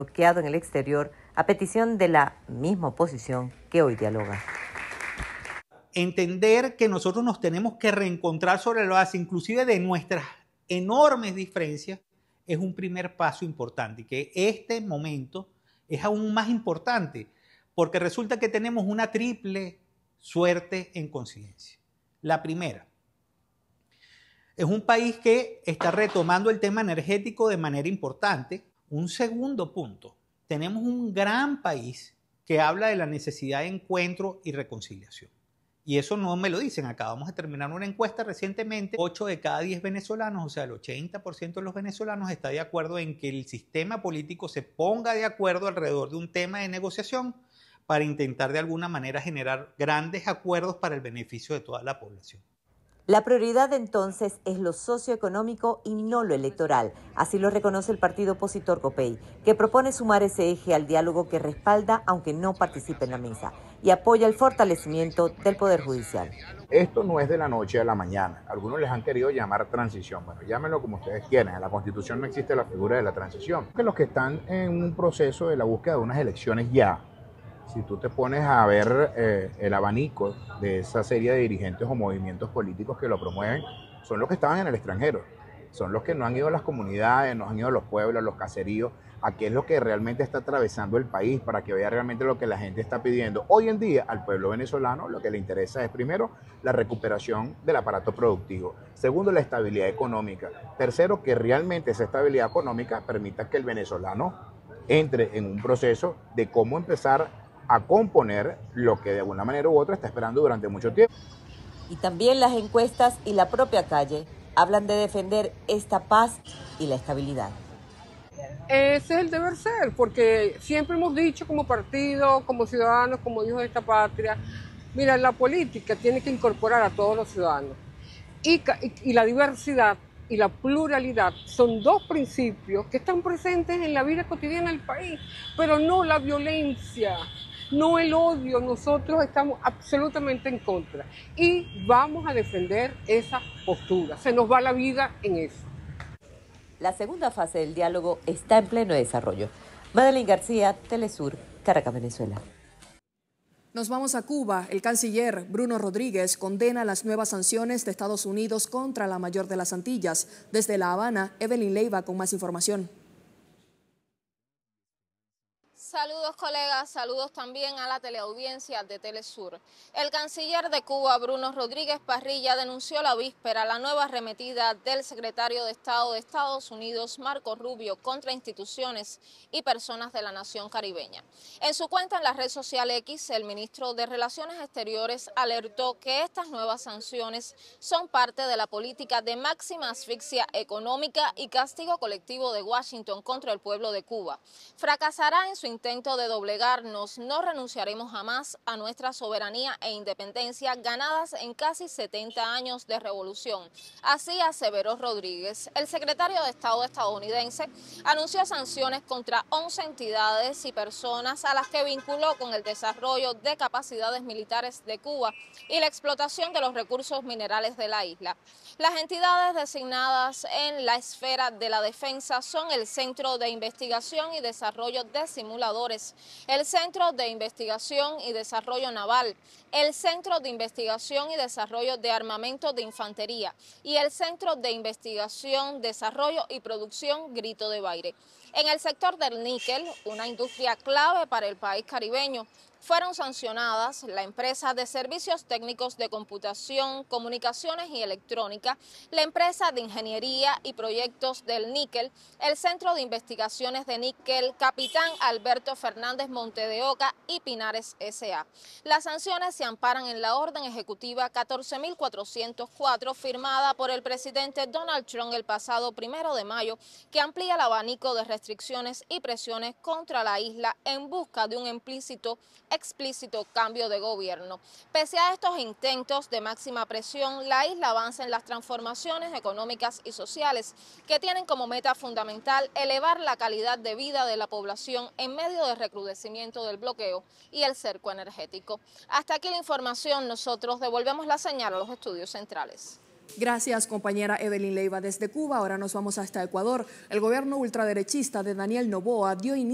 bloqueado en el exterior a petición de la misma oposición que hoy dialoga. Entender que nosotros nos tenemos que reencontrar sobre la base inclusive de nuestras enormes diferencias es un primer paso importante y que este momento es aún más importante porque resulta que tenemos una triple suerte en conciencia. La primera, es un país que está retomando el tema energético de manera importante. Un segundo punto, tenemos un gran país que habla de la necesidad de encuentro y reconciliación. Y eso no me lo dicen, acabamos de terminar una encuesta recientemente, 8 de cada 10 venezolanos, o sea, el 80% de los venezolanos está de acuerdo en que el sistema político se ponga de acuerdo alrededor de un tema de negociación para intentar de alguna manera generar grandes acuerdos para el beneficio de toda la población. La prioridad entonces es lo socioeconómico y no lo electoral. Así lo reconoce el partido opositor COPEI, que propone sumar ese eje al diálogo que respalda, aunque no participe en la mesa, y apoya el fortalecimiento del Poder Judicial. Esto no es de la noche a la mañana. Algunos les han querido llamar transición. Bueno, llámenlo como ustedes quieran. En la Constitución no existe la figura de la transición. Que los que están en un proceso de la búsqueda de unas elecciones ya, si tú te pones a ver el abanico de esa serie de dirigentes o movimientos políticos que lo promueven, son los que estaban en el extranjero, son los que no han ido a las comunidades, no han ido a los pueblos, a los caseríos, a qué es lo que realmente está atravesando el país, para que vea realmente lo que la gente está pidiendo. Hoy en día al pueblo venezolano lo que le interesa es primero la recuperación del aparato productivo, segundo la estabilidad económica, tercero que realmente esa estabilidad económica permita que el venezolano entre en un proceso de cómo empezar a componer lo que de alguna manera u otra está esperando durante mucho tiempo. Y también las encuestas y la propia calle hablan de defender esta paz y la estabilidad. Ese es el deber ser, porque siempre hemos dicho como partido, como ciudadanos, como hijos de esta patria, mira, la política tiene que incorporar a todos los ciudadanos. Y la diversidad y la pluralidad son dos principios que están presentes en la vida cotidiana del país, pero no la violencia, no el odio. Nosotros estamos absolutamente en contra y vamos a defender esa postura. Se nos va la vida en eso. La segunda fase del diálogo está en pleno desarrollo. Madeline García, Telesur, Caracas, Venezuela. Nos vamos a Cuba. El canciller Bruno Rodríguez condena las nuevas sanciones de Estados Unidos contra la mayor de las Antillas. Desde La Habana, Evelyn Leiva con más información. Saludos colegas, saludos también a la teleaudiencia de Telesur. El canciller de Cuba, Bruno Rodríguez Parrilla, denunció la víspera la nueva arremetida del secretario de Estado de Estados Unidos, Marco Rubio, contra instituciones y personas de la nación caribeña. En su cuenta en la red social X, el ministro de Relaciones Exteriores alertó que estas nuevas sanciones son parte de la política de máxima asfixia económica y castigo colectivo de Washington contra el pueblo de Cuba. Fracasará en su intento de doblegarnos, no renunciaremos jamás a nuestra soberanía e independencia ganadas en casi 70 años de revolución. Así aseveró Rodríguez. El secretario de Estado estadounidense anunció sanciones contra 11 entidades y personas a las que vinculó con el desarrollo de capacidades militares de Cuba y la explotación de los recursos minerales de la isla. Las entidades designadas en la esfera de la defensa son el Centro de Investigación y Desarrollo de Simuladores, el Centro de Investigación y Desarrollo Naval, el Centro de Investigación y Desarrollo de Armamento de Infantería y el Centro de Investigación, Desarrollo y Producción Grito de Baire. En el sector del níquel, una industria clave para el país caribeño, fueron sancionadas la empresa de servicios técnicos de computación, comunicaciones y electrónica, la empresa de ingeniería y proyectos del níquel, el Centro de Investigaciones de Níquel, Capitán Alberto Fernández Monte de Oca y Pinares S.A. Las sanciones se amparan en la orden ejecutiva 14.404 firmada por el presidente Donald Trump el pasado 1 de mayo, que amplía el abanico de restricciones y presiones contra la isla en busca de un explícito cambio de gobierno. Pese a estos intentos de máxima presión, la isla avanza en las transformaciones económicas y sociales que tienen como meta fundamental elevar la calidad de vida de la población en medio del recrudecimiento del bloqueo y el cerco energético. Hasta aquí la información, nosotros devolvemos la señal a los estudios centrales. Gracias, compañera Evelyn Leiva desde Cuba. Ahora nos vamos hasta Ecuador. El gobierno ultraderechista de Daniel Noboa dio inicio